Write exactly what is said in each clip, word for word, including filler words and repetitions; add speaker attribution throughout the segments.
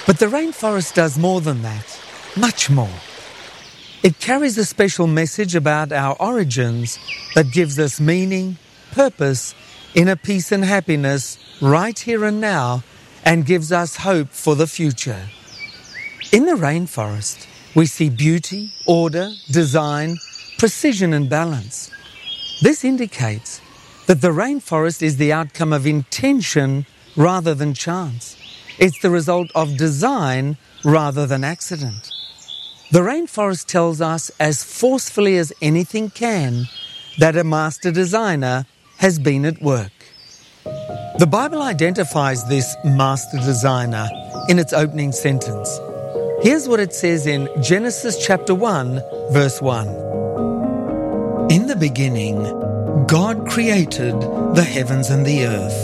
Speaker 1: But the rainforest does more than that, much more. It carries a special message about our origins that gives us meaning, purpose, inner peace and happiness right here and now, and gives us hope for the future. In the rainforest, we see beauty, order, design, precision and balance. This indicates that the rainforest is the outcome of intention rather than chance. It's the result of design rather than accident. The rainforest tells us as forcefully as anything can that a master designer has been at work. The Bible identifies this master designer in its opening sentence. Here's what it says in Genesis chapter one, verse one. In the beginning, God created the heavens and the earth.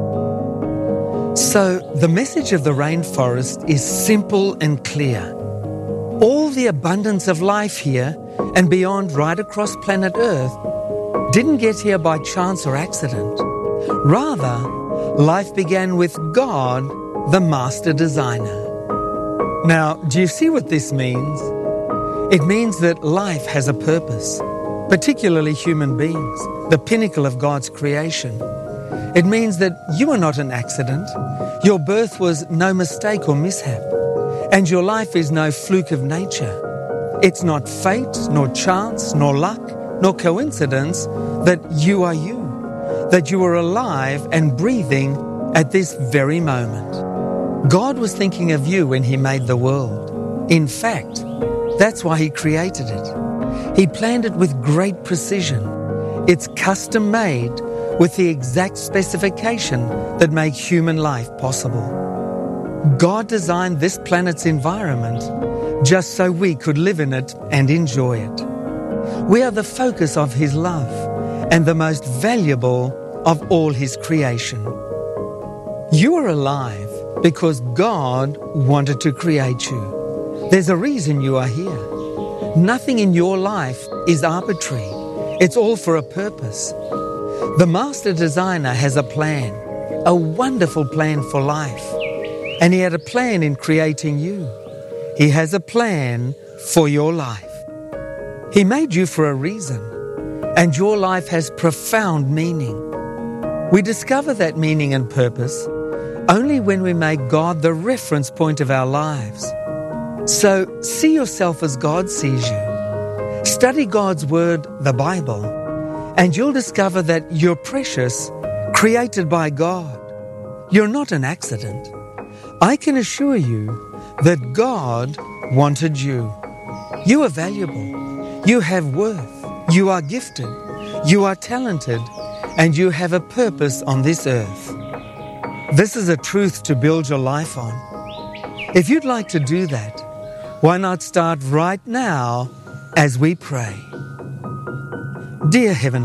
Speaker 1: So, the message of the rainforest is simple and clear. All the abundance of life here and beyond right across planet Earth didn't get here by chance or accident. Rather, life began with God, the master designer. Now, do you see what this means? It means that life has a purpose, particularly human beings, the pinnacle of God's creation. It means that you are not an accident. Your birth was no mistake or mishap. And your life is no fluke of nature. It's not fate, nor chance, nor luck, nor coincidence that you are you, that you are alive and breathing at this very moment. God was thinking of you when He made the world. In fact, that's why He created it. He planned it with great precision. It's custom made with the exact specification that make human life possible. God designed this planet's environment just so we could live in it and enjoy it. We are the focus of His love and the most valuable of all His creation. You are alive because God wanted to create you. There's a reason you are here. Nothing in your life is arbitrary. It's all for a purpose. The master designer has a plan, a wonderful plan for life. And He had a plan in creating you. He has a plan for your life. He made you for a reason, and your life has profound meaning. We discover that meaning and purpose only when we make God the reference point of our lives. So see yourself as God sees you. Study God's Word, the Bible, and you'll discover that you're precious, created by God. You're not an accident. I can assure you that God wanted you. You are valuable. You have worth. You are gifted. You are talented. And you have a purpose on this earth. This is a truth to build your life on. If you'd like to do that, why not start right now as we pray? Dear Heavenly